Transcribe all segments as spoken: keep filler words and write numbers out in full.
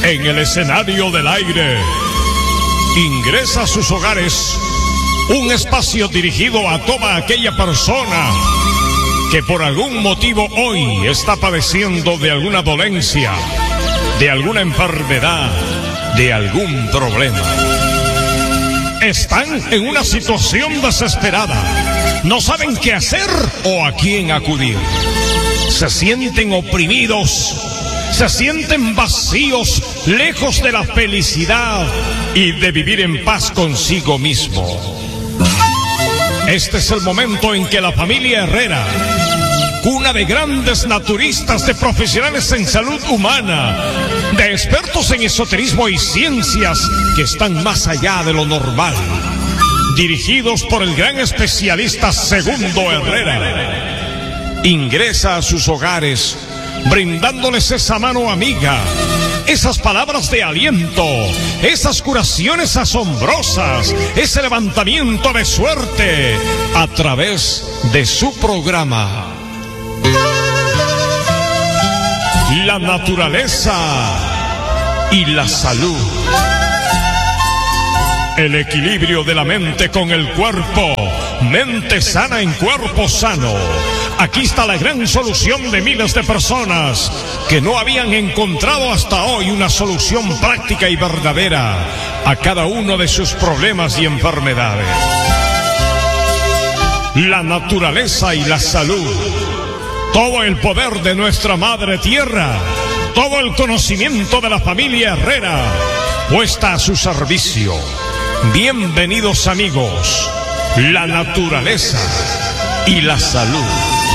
En el escenario del aire, ingresa a sus hogares un espacio dirigido a toda aquella persona que por algún motivo hoy está padeciendo de alguna dolencia, de alguna enfermedad, de algún problema. Están en una situación desesperada, no saben qué hacer o a quién acudir. Se sienten oprimidos, se sienten vacíos, lejos de la felicidad y de vivir en paz consigo mismo. Este es el momento en que la familia Herrera, cuna de grandes naturistas, de profesionales en salud humana, de expertos en esoterismo y ciencias que están más allá de lo normal, dirigidos por el gran especialista Segundo Herrera, ingresa a sus hogares brindándoles esa mano amiga, esas palabras de aliento, esas curaciones asombrosas, ese levantamiento de suerte a través de su programa La Naturaleza y la Salud. El equilibrio de la mente con el cuerpo, mente sana en cuerpo sano. Aquí está la gran solución de miles de personas que no habían encontrado hasta hoy una solución práctica y verdadera a cada uno de sus problemas y enfermedades. La naturaleza y la salud. Todo el poder de nuestra madre tierra, todo el conocimiento de la familia Herrera, puesta a su servicio. Bienvenidos amigos, la naturaleza y la salud.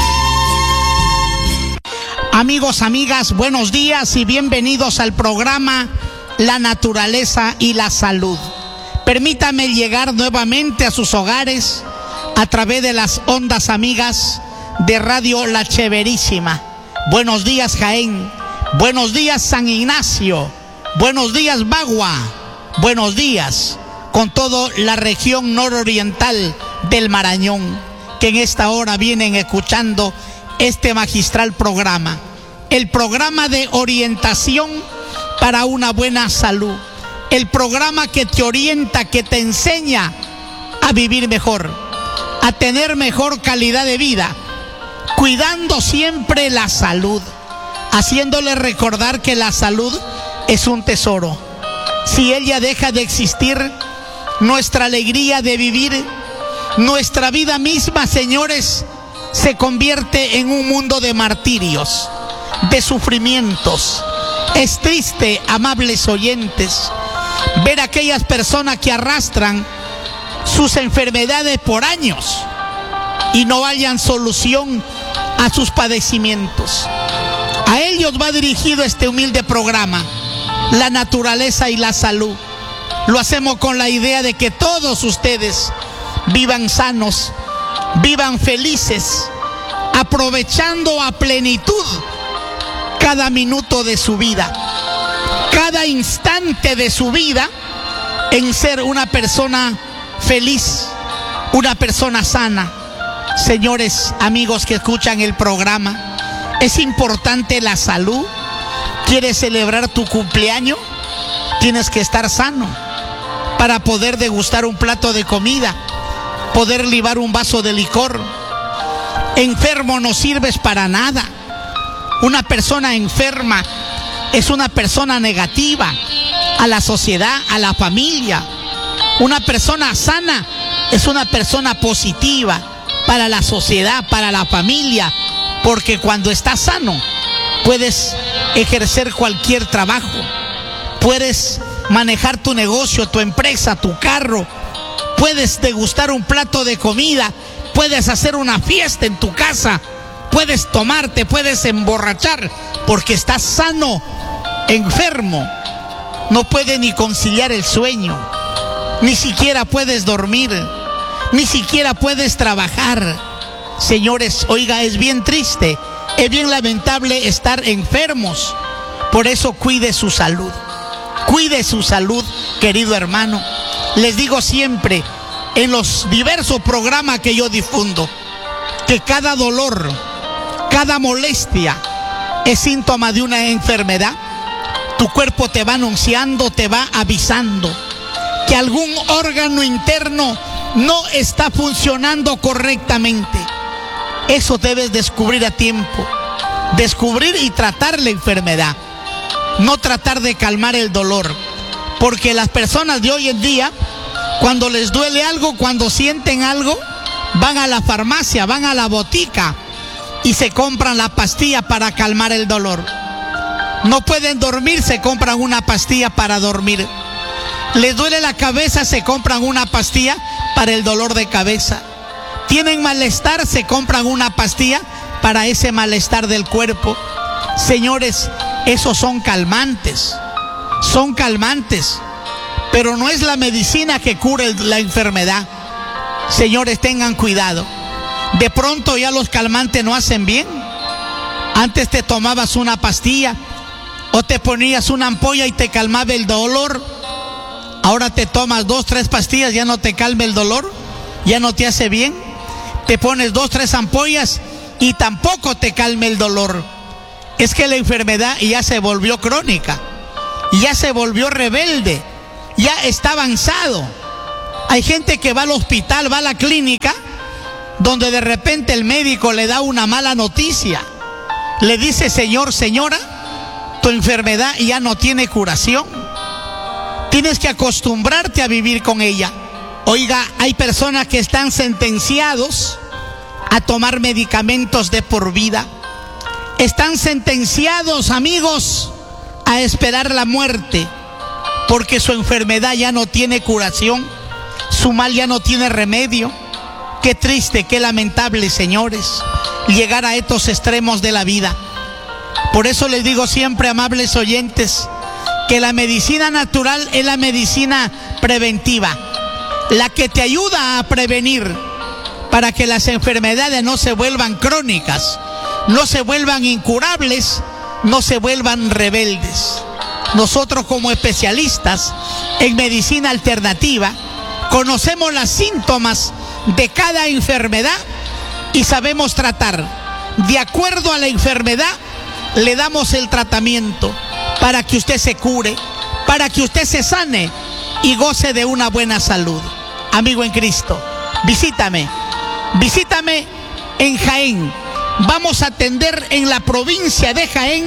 Amigos, amigas, buenos días y bienvenidos al programa La Naturaleza y la Salud. Permítame llegar nuevamente a sus hogares a través de las ondas amigas de Radio La Cheverísima. Buenos días Jaén, buenos días San Ignacio, buenos días Bagua, buenos días con toda la región nororiental del Marañón, que en esta hora vienen escuchando este magistral programa, el programa de orientación para una buena salud, el programa que te orienta, que te enseña a vivir mejor, a tener mejor calidad de vida, cuidando siempre la salud, haciéndole recordar que la salud es un tesoro. Si ella deja de existir, nuestra alegría de vivir, nuestra vida misma, señores, se convierte en un mundo de martirios, de sufrimientos. Es triste, amables oyentes, ver a aquellas personas que arrastran sus enfermedades por años y no hayan solución a sus padecimientos. A ellos va dirigido este humilde programa, La Naturaleza y la Salud. Lo hacemos con la idea de que todos ustedes vivan sanos, vivan felices, aprovechando a plenitud cada minuto de su vida, cada instante de su vida, en ser una persona feliz, una persona sana. Señores, amigos que escuchan el programa, es importante la salud. ¿Quieres celebrar tu cumpleaños? Tienes que estar sano para poder degustar un plato de comida, poder libar un vaso de licor. Enfermo no sirves para nada. Una persona enferma es una persona negativa a la sociedad, a la familia. Una persona sana es una persona positiva para la sociedad, para la familia, porque cuando estás sano puedes ejercer cualquier trabajo, puedes manejar tu negocio, tu empresa, tu carro, puedes degustar un plato de comida, puedes hacer una fiesta en tu casa, puedes tomarte, puedes emborrachar, porque estás sano. Enfermo no puedes ni conciliar el sueño, ni siquiera puedes dormir, ni siquiera puedes trabajar. Señores, oiga, es bien triste, es bien lamentable estar enfermos. Por eso cuide su salud, cuide su salud, querido hermano. Les digo siempre, en los diversos programas que yo difundo, que cada dolor, cada molestia es síntoma de una enfermedad. Tu cuerpo te va anunciando, te va avisando que algún órgano interno no está funcionando correctamente. Eso debes descubrir a tiempo. Descubrir y tratar la enfermedad. No tratar de calmar el dolor. Porque las personas de hoy en día, cuando les duele algo, cuando sienten algo, van a la farmacia, van a la botica y se compran la pastilla para calmar el dolor. No pueden dormir, se compran una pastilla para dormir. Les duele la cabeza, se compran una pastilla para el dolor de cabeza. Tienen malestar, se compran una pastilla para ese malestar del cuerpo. Señores, esos son calmantes. Son calmantes. Pero no es la medicina que cura la enfermedad. Señores, tengan cuidado. De pronto ya los calmantes no hacen bien. Antes te tomabas una pastilla o te ponías una ampolla y te calmaba el dolor. Ahora te tomas dos, tres pastillas, ya no te calma el dolor, ya no te hace bien. Te pones dos, tres ampollas y tampoco te calma el dolor. Es que la enfermedad ya se volvió crónica, ya se volvió rebelde, ya está avanzado. Hay gente que va al hospital, va a la clínica, donde de repente el médico le da una mala noticia. Le dice: señor, señora, tu enfermedad ya no tiene curación. Tienes que acostumbrarte a vivir con ella. Oiga, hay personas que están sentenciados a tomar medicamentos de por vida. Están sentenciados, amigos, a esperar la muerte, porque su enfermedad ya no tiene curación, su mal ya no tiene remedio. Qué triste, qué lamentable, señores, llegar a estos extremos de la vida. Por eso les digo siempre, amables oyentes, que la medicina natural es la medicina preventiva, la que te ayuda a prevenir para que las enfermedades no se vuelvan crónicas, no se vuelvan incurables, no se vuelvan rebeldes. Nosotros, como especialistas en medicina alternativa, conocemos los síntomas de cada enfermedad y sabemos tratar. De acuerdo a la enfermedad, le damos el tratamiento para que usted se cure, para que usted se sane y goce de una buena salud. Amigo en Cristo, visítame, visítame en Jaén. Vamos a atender en la provincia de Jaén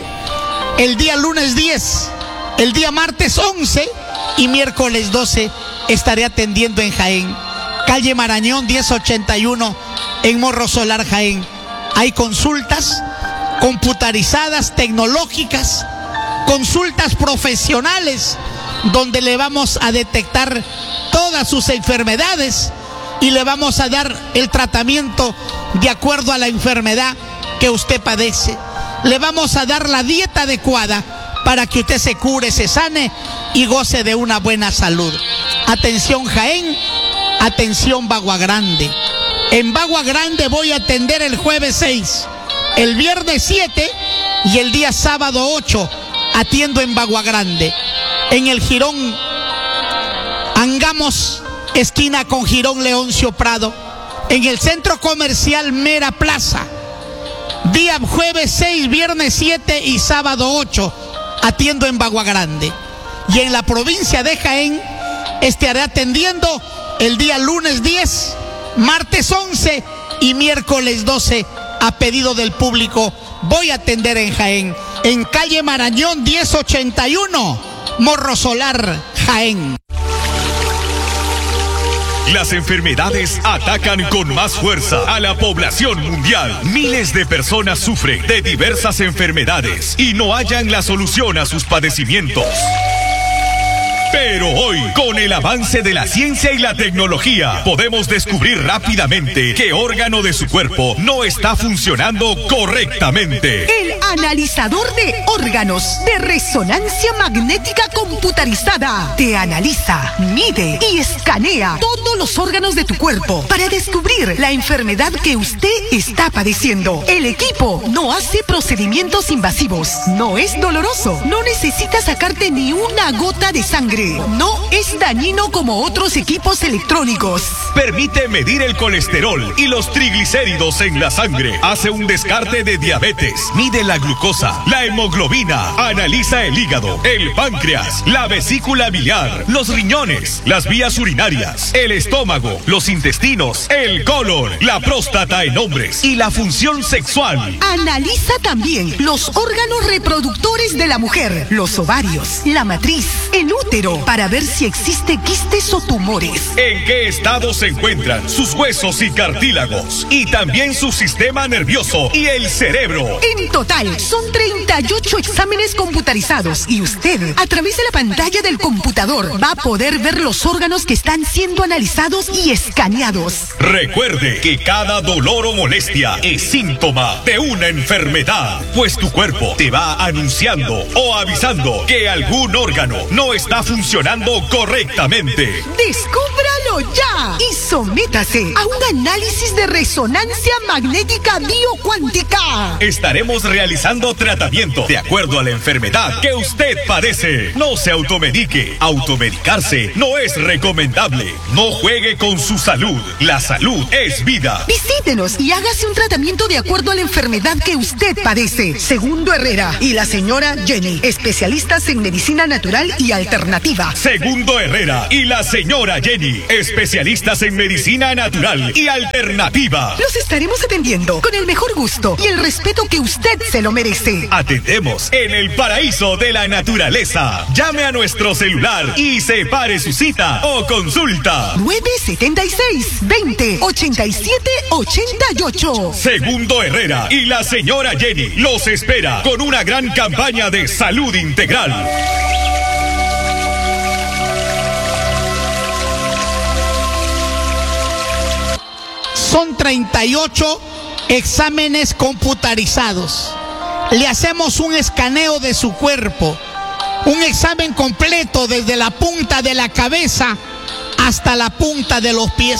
el día lunes diez, el día martes once y miércoles doce estaré atendiendo en Jaén. Calle Marañón diez ochenta y uno en Morro Solar, Jaén. Hay consultas computarizadas, tecnológicas, consultas profesionales, donde le vamos a detectar todas sus enfermedades y le vamos a dar el tratamiento de acuerdo a la enfermedad que usted padece. Le vamos a dar la dieta adecuada para que usted se cure, se sane y goce de una buena salud. Atención Jaén, atención Bagua Grande. En Bagua Grande voy a atender el jueves seis, el viernes siete y el día sábado ocho. Atiendo en Bagua Grande, en el Jirón Angamos, esquina con Jirón Leoncio Prado, en el centro comercial Mera Plaza. Día jueves seis, viernes siete y sábado ocho, atiendo en Bagua Grande. Y en la provincia de Jaén estaré atendiendo el día lunes diez, martes once y miércoles doce, a pedido del público. Voy a atender en Jaén, en calle Marañón diez ochenta y uno, Morro Solar, Jaén. Las enfermedades atacan con más fuerza a la población mundial. Miles de personas sufren de diversas enfermedades y no hallan la solución a sus padecimientos. Pero hoy, con el avance de la ciencia y la tecnología, podemos descubrir rápidamente qué órgano de su cuerpo no está funcionando correctamente. El analizador de órganos de resonancia magnética computarizada te analiza, mide y escanea todos los órganos de tu cuerpo para descubrir la enfermedad que usted está padeciendo. El equipo no hace procedimientos invasivos, no es doloroso, no necesita sacarte ni una gota de sangre. Recuerde, no es dañino como otros equipos electrónicos. Permite medir el colesterol y los triglicéridos en la sangre. Hace un descarte de diabetes. Mide la glucosa, la hemoglobina. Analiza el hígado, el páncreas, la vesícula biliar, los riñones, las vías urinarias, el estómago, los intestinos, el colon, la próstata en hombres y la función sexual. Analiza también los órganos reproductores de la mujer, los ovarios, la matriz, el útero, para ver si existe quistes o tumores. ¿En qué estado se encuentran sus huesos y cartílagos? Y también su sistema nervioso y el cerebro. En total, son treinta y ocho exámenes computarizados y usted, a través de la pantalla del computador, va a poder ver los órganos que están siendo analizados y escaneados. Recuerde que cada dolor o molestia es síntoma de una enfermedad, pues tu cuerpo te va anunciando o avisando que algún órgano no está funcionando correctamente. ¡Descúbralo ya! Y sométase a un análisis de resonancia magnética biocuántica. Estaremos realizando tratamiento de acuerdo a la enfermedad que usted padece. No se automedique. Automedicarse no es recomendable. No juegue con su salud. La salud es vida. Visítenos y hágase un tratamiento de acuerdo a la enfermedad que usted padece. Segundo Herrera y la señora Jenny, especialistas en medicina natural y alternativa. Segundo Herrera y la señora Jenny, especialistas en medicina natural y alternativa. Los estaremos atendiendo con el mejor gusto y el respeto que usted se lo merece. Atendemos en el paraíso de la naturaleza. Llame a nuestro celular y separe su cita o consulta. nueve siete seis, veinte, ochenta y siete, ochenta y ocho. Segundo Herrera y la señora Jenny los espera con una gran campaña de salud integral. Son treinta y ocho exámenes computarizados. Le hacemos un escaneo de su cuerpo, un examen completo desde la punta de la cabeza hasta la punta de los pies.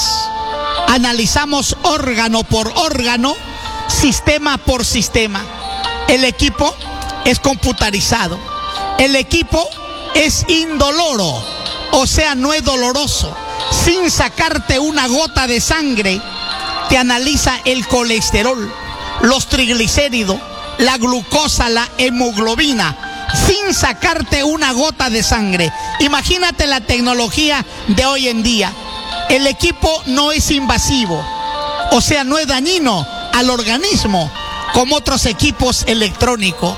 Analizamos órgano por órgano, sistema por sistema. El equipo es computarizado. El equipo es indoloro, o sea, no es doloroso. Sin sacarte una gota de sangre, te analiza el colesterol, los triglicéridos, la glucosa, la hemoglobina, sin sacarte una gota de sangre. Imagínate la tecnología de hoy en día. El equipo no es invasivo, o sea, no es dañino al organismo como otros equipos electrónicos.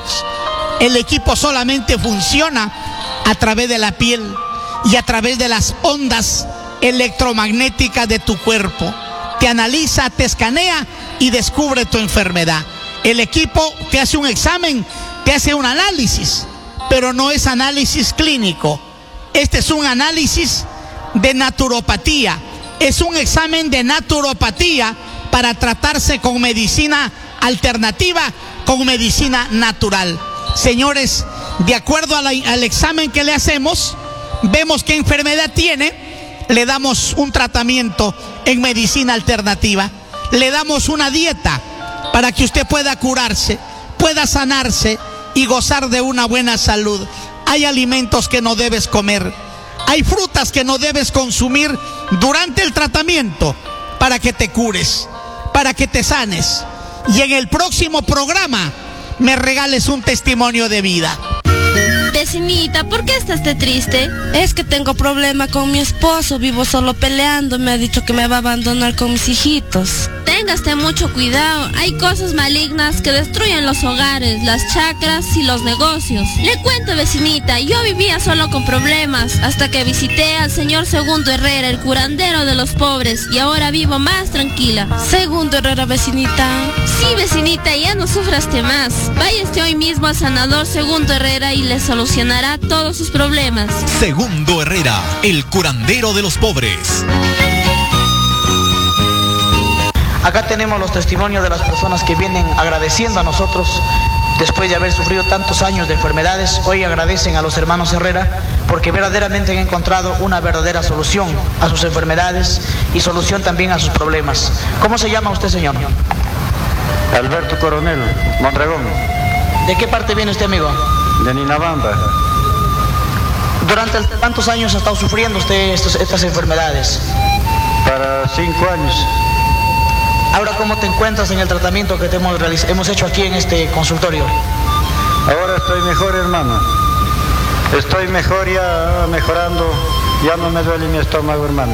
El equipo solamente funciona a través de la piel y a través de las ondas electromagnéticas de tu cuerpo. Te analiza, te escanea y descubre tu enfermedad. El equipo te hace un examen, te hace un análisis, pero no es análisis clínico. Este es un análisis de naturopatía. Es un examen de naturopatía para tratarse con medicina alternativa, con medicina natural. Señores, de acuerdo a la, al examen que le hacemos, vemos qué enfermedad tiene, le damos un tratamiento en medicina alternativa, le damos una dieta para que usted pueda curarse, pueda sanarse y gozar de una buena salud. Hay alimentos que no debes comer, hay frutas que no debes consumir durante el tratamiento para que te cures, para que te sanes. Y en el próximo programa me regales un testimonio de vida. Vecinita, ¿por qué estás triste? Es que tengo problema con mi esposo, vivo solo peleando, me ha dicho que me va a abandonar con mis hijitos. Téngase mucho cuidado, hay cosas malignas que destruyen los hogares, las chacras y los negocios. Le cuento, vecinita, yo vivía solo con problemas, hasta que visité al señor Segundo Herrera, el curandero de los pobres, y ahora vivo más tranquila. Segundo Herrera, vecinita. Sí, vecinita, ya no sufraste más. Váyase hoy mismo al sanador Segundo Herrera y le solucionará todos sus problemas. Segundo Herrera, el curandero de los pobres. Acá tenemos los testimonios de las personas que vienen agradeciendo a nosotros después de haber sufrido tantos años de enfermedades. Hoy agradecen a los hermanos Herrera porque verdaderamente han encontrado una verdadera solución a sus enfermedades y solución también a sus problemas. ¿Cómo se llama usted, señor? Alberto Coronel, Mondragón. ¿De qué parte viene usted, amigo? De Ninabamba. ¿Durante cuántos años ha estado sufriendo usted estos, estas enfermedades? Para cinco años. Ahora, ¿cómo te encuentras en el tratamiento que te hemos, realiz- hemos hecho aquí en este consultorio? Ahora estoy mejor, hermano. Estoy mejor, ya mejorando. Ya no me duele mi estómago, hermano.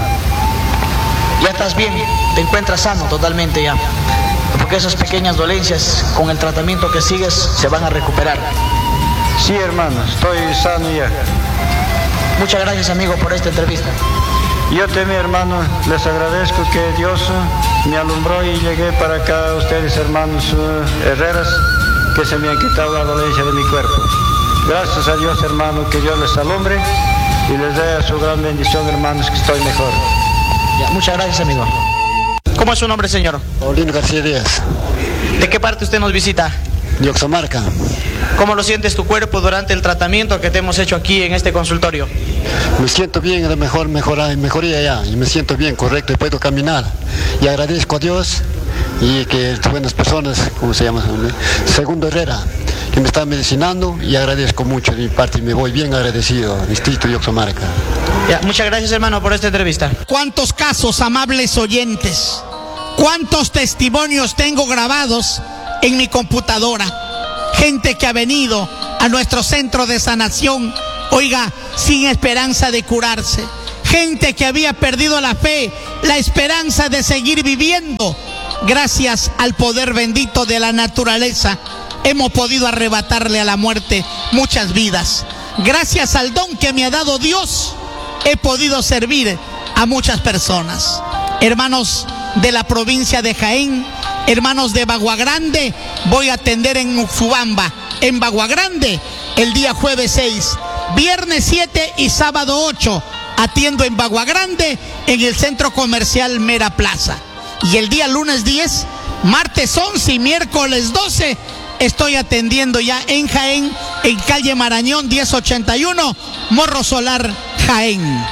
Ya estás bien, te encuentras sano totalmente ya. Porque esas pequeñas dolencias, con el tratamiento que sigues, se van a recuperar. Sí, hermano, estoy sano ya. Muchas gracias, amigo, por esta entrevista. Yo también, hermano, les agradezco que Dios me alumbró y llegué para acá, ustedes, hermanos uh, Herreras, que se me han quitado la dolencia de mi cuerpo. Gracias a Dios, hermano, que Dios les alumbre y les dé a su gran bendición, hermanos, que estoy mejor. Ya, muchas gracias, amigo. ¿Cómo es su nombre, señor? Paulino García Díaz. ¿De qué parte usted nos visita? De Oxamarca. ¿Cómo lo sientes tu cuerpo durante el tratamiento que te hemos hecho aquí en este consultorio? Me siento bien, de mejor, mejor, mejoría ya, y me siento bien, correcto, y puedo caminar. Y agradezco a Dios y que buenas personas, ¿cómo se llama? Segundo Herrera, que me está medicinando, y agradezco mucho de mi parte y me voy bien agradecido, distrito de Oxamarca. Ya, muchas gracias, hermano, por esta entrevista. ¿Cuántos casos, amables oyentes? ¿Cuántos testimonios tengo grabados en mi computadora? Gente que ha venido a nuestro centro de sanación, oiga, sin esperanza de curarse. Gente que había perdido la fe, la esperanza de seguir viviendo. Gracias al poder bendito de la naturaleza, hemos podido arrebatarle a la muerte muchas vidas. Gracias al don que me ha dado Dios, he podido servir a muchas personas. Hermanos de la provincia de Jaén, hermanos de Baguagrande, voy a atender en Uxubamba, en Baguagrande, el día jueves seis, viernes siete y sábado ocho. Atiendo en Baguagrande, en el centro comercial Mera Plaza. Y el día lunes diez, martes once y miércoles doce, estoy atendiendo ya en Jaén, en calle Marañón diez ochenta y uno, Morro Solar, Jaén.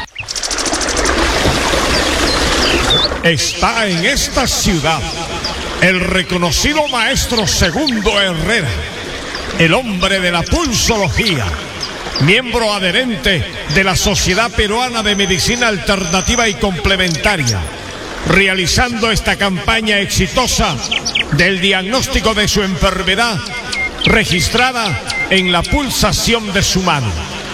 Está en esta ciudad el reconocido maestro Segundo Herrera, el hombre de la pulsología, miembro adherente de la Sociedad Peruana de Medicina Alternativa y Complementaria, realizando esta campaña exitosa del diagnóstico de su enfermedad registrada en la pulsación de su mano.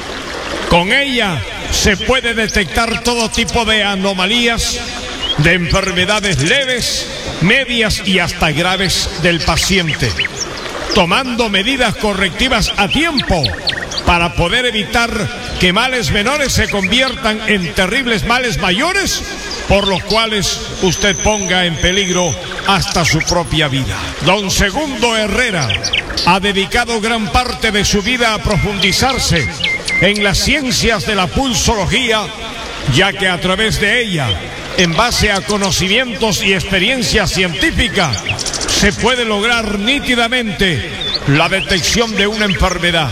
Con ella se puede detectar todo tipo de anomalías, de enfermedades leves, medias y hasta graves del paciente, tomando medidas correctivas a tiempo para poder evitar que males menores se conviertan en terribles males mayores, por los cuales usted ponga en peligro hasta su propia vida. Don Segundo Herrera ha dedicado gran parte de su vida a profundizarse en las ciencias de la pulsología, ya que a través de ella, en base a conocimientos y experiencia científica, se puede lograr nítidamente la detección de una enfermedad.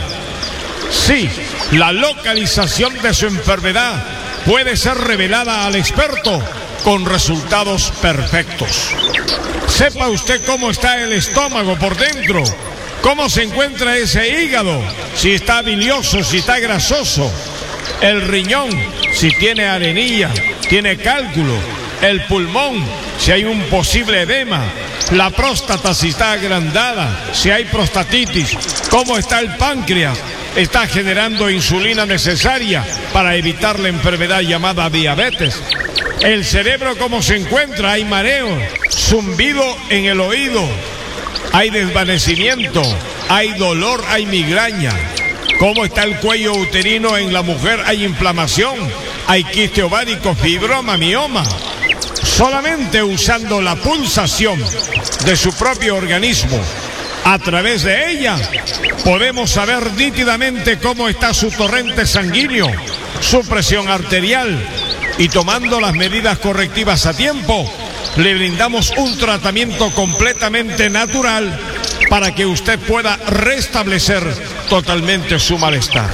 Sí, la localización de su enfermedad puede ser revelada al experto con resultados perfectos. Sepa usted cómo está el estómago por dentro, cómo se encuentra ese hígado, si está bilioso, si está grasoso, el riñón, si tiene arenilla, tiene cálculo, el pulmón, si hay un posible edema, la próstata, si está agrandada, si hay prostatitis, cómo está el páncreas, está generando insulina necesaria para evitar la enfermedad llamada diabetes. El cerebro, cómo se encuentra, hay mareo, zumbido en el oído, hay desvanecimiento, hay dolor, hay migraña. ¿Cómo está el cuello uterino en la mujer? Hay inflamación, hay quiste ovárico, fibroma, mioma. Solamente usando la pulsación de su propio organismo, a través de ella, podemos saber nítidamente cómo está su torrente sanguíneo, su presión arterial, y tomando las medidas correctivas a tiempo, le brindamos un tratamiento completamente natural para que usted pueda restablecer totalmente su malestar.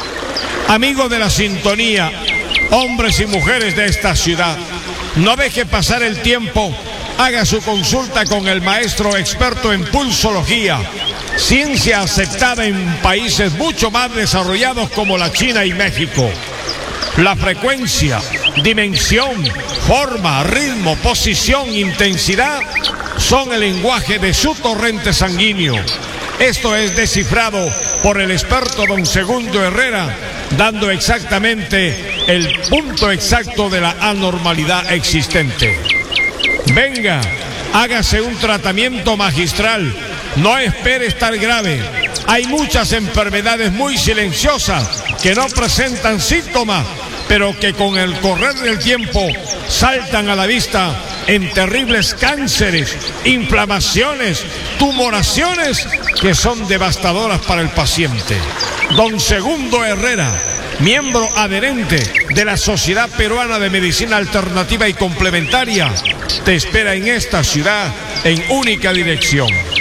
Amigo de la sintonía, hombres y mujeres de esta ciudad, no deje pasar el tiempo haga su consulta con el maestro experto en pulsología, ciencia aceptada en países mucho más desarrollados como la China y México. La frecuencia, dimensión, forma, ritmo, posición, intensidad son el lenguaje de su torrente sanguíneo. Esto es descifrado por el experto don Segundo Herrera, dando exactamente el punto exacto de la anormalidad existente. Venga, hágase un tratamiento magistral, no espere estar grave. Hay muchas enfermedades muy silenciosas que no presentan síntomas, pero que con el correr del tiempo saltan a la vista en terribles cánceres, inflamaciones, tumoraciones que son devastadoras para el paciente. Don Segundo Herrera, miembro adherente de la Sociedad Peruana de Medicina Alternativa y Complementaria, te espera en esta ciudad en única dirección.